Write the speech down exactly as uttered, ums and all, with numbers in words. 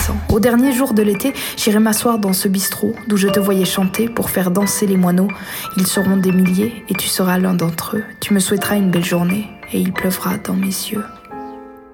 ravissant. Au dernier jour de l'été, j'irai m'asseoir dans ce bistrot d'où je te voyais chanter pour faire danser les moineaux. Ils seront des milliers et tu seras l'un d'entre eux. Tu me souhaiteras une belle journée et il pleuvra dans mes yeux.